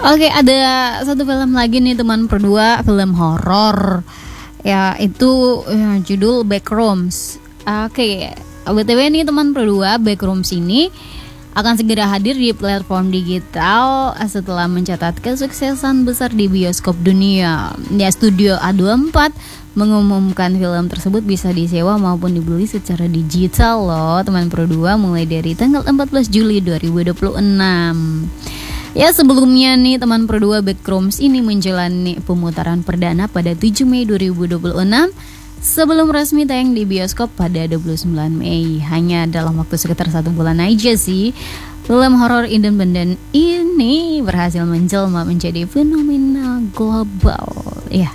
Oke, ada satu film lagi nih teman berdua, film horor. Ya, itu judul Backrooms. Oke, BTW nih teman berdua, Backrooms ini akan segera hadir di platform digital setelah mencatat kesuksesan besar di bioskop dunia. Ya, Studio A24 mengumumkan film tersebut bisa disewa maupun dibeli secara digital loh teman berdua, mulai dari tanggal 14 Juli 2026. Ya, sebelumnya nih teman berdua, Backrooms ini menjalani pemutaran perdana pada 7 Mei 2026 sebelum resmi tayang di bioskop pada 29 Mei. Hanya dalam waktu sekitar 1 bulan aja sih, film horor independen ini berhasil menjelma menjadi fenomena global. Ya,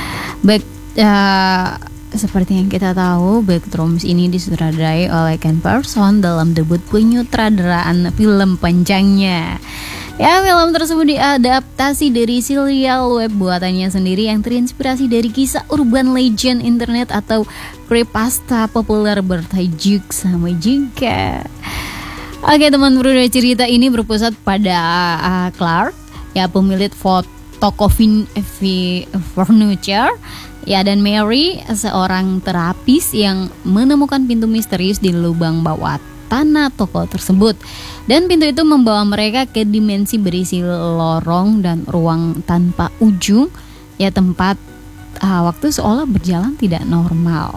seperti yang kita tahu, Backrooms ini disutradarai oleh Ken Person dalam debut penyutradaraan film panjangnya. Ya, film tersebut diadaptasi dari serial web buatannya sendiri yang terinspirasi dari kisah urban legend internet atau creepypasta populer bertajuk sama juga. Oke teman berdua, cerita ini berpusat pada Clark, ya pemilik toko furniture, ya, dan Mary, seorang terapis yang menemukan pintu misterius di lubang bawah tanah toko tersebut, dan pintu itu membawa mereka ke dimensi berisi lorong dan ruang tanpa ujung, ya tempat waktu seolah berjalan tidak normal.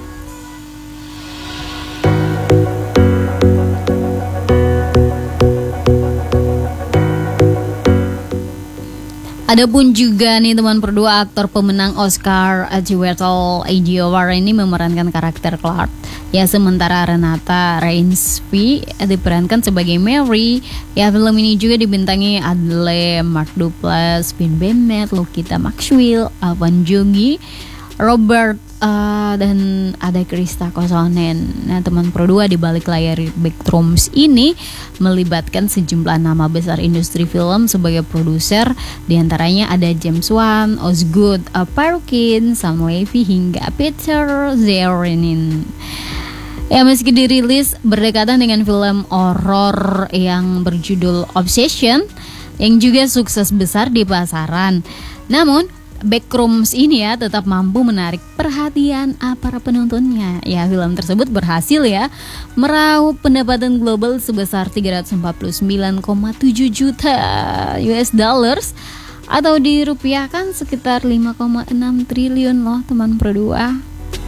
Adapun juga nih teman berdua, aktor pemenang Oscar Chiwetel Ejiofor ini memerankan karakter Clark. Ya, sementara Renata Reinsve diperankan sebagai Mary. Ya, film ini juga dibintangi Adele, Mark Duplass, Finn Bennett, Lokita Maxwell, Alvan Jogi, Robert dan ada Krista Kosonen. Nah teman berdua, di balik layar Backrooms ini melibatkan sejumlah nama besar industri film sebagai produser. Di antaranya ada James Wan, Osgood Perkin, Sam Levy hingga Peter Zeranin. Ya, meski dirilis berdekatan dengan film horor yang berjudul Obsession yang juga sukses besar di pasaran, namun Backrooms ini ya tetap mampu menarik perhatian para penontonnya. Ya, film tersebut berhasil ya meraup pendapatan global sebesar 349,7 juta US dollars atau dirupiahkan sekitar 5,6 triliun loh teman berdua.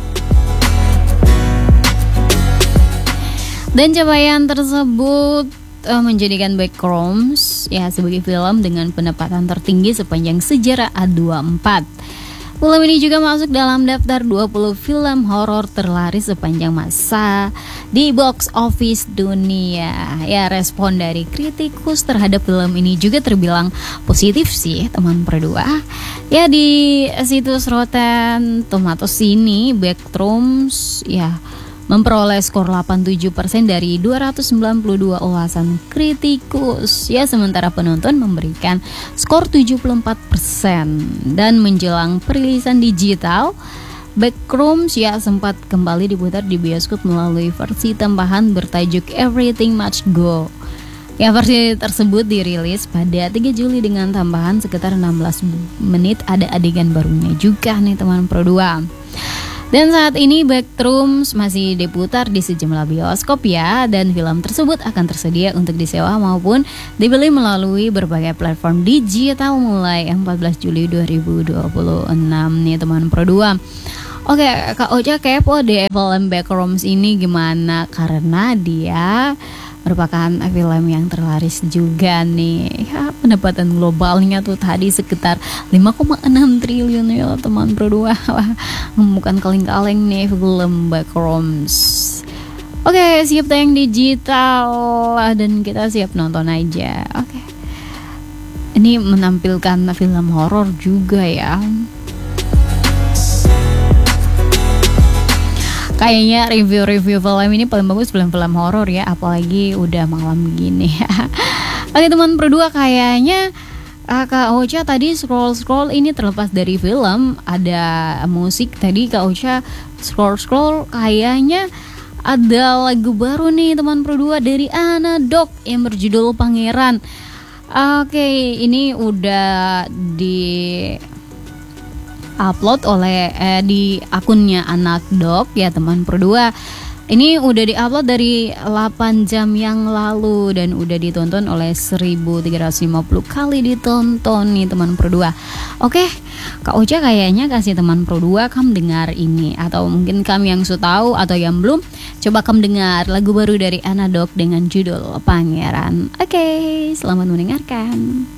Dan capaian tersebut menjadikan Backrooms ya sebagai film dengan pendapatan tertinggi sepanjang sejarah A24. Film ini juga masuk dalam daftar 20 film horor terlaris sepanjang masa di box office dunia. Ya, respon dari kritikus terhadap film ini juga terbilang positif sih teman berdua. Ya, di situs Rotten Tomatoes ini Backrooms ya memperoleh skor 87% dari 292 ulasan kritikus. Ya, sementara penonton memberikan skor 74%. Dan menjelang perilisan digital, Backrooms ya sempat kembali diputar di bioskop melalui versi tambahan bertajuk Everything Must Go. Ya, versi tersebut dirilis pada 3 Juli dengan tambahan sekitar 16 menit ada adegan barunya juga nih teman berdua. Dan saat ini Backrooms masih diputar di sejumlah bioskop ya, dan film tersebut akan tersedia untuk disewa maupun dibeli melalui berbagai platform digital mulai 14 Juli 2026 nih teman berdua. Oke, Kak Ocha kepo deh film Backrooms ini gimana, karena dia merupakan film yang terlaris juga nih. Ya, pendapatan globalnya tuh tadi sekitar 5,6 triliun ya teman berdua. Wah, bukan kaleng-kaleng nih film Backrooms. Oke, siap tayang digital dan kita siap nonton aja. Oke. Ini menampilkan film horor juga ya. Kayaknya review-review film ini paling bagus film-film horor ya, apalagi udah malam gini ya. Oke teman berdua, kayaknya Kak Ocha tadi scroll ini terlepas dari film, ada musik tadi Kak Ocha scroll kayaknya ada lagu baru nih teman berdua dari Anna Dog yang berjudul Pangeran. Oke, ini udah di upload oleh di akunnya Anak Dok ya teman Pro2. Ini udah diupload dari 8 jam yang lalu dan udah ditonton oleh 1350 kali ditonton nih teman Pro2. Oke, Kak Ocha kayaknya kasih teman Pro2 kamu dengar ini, atau mungkin kamu yang sudah tahu atau yang belum, coba kamu dengar lagu baru dari Anak Dok dengan judul Pangeran. Oke, selamat mendengarkan.